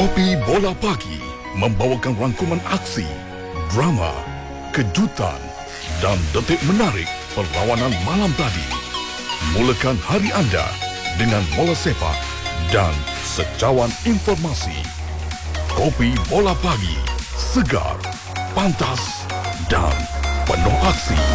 Kopi Bola Pagi membawakan rangkuman aksi, drama, kejutan dan detik menarik perlawanan malam tadi. Mulakan hari anda dengan bola sepak dan secawan informasi. Kopi Bola Pagi, segar, pantas dan penuh aksi.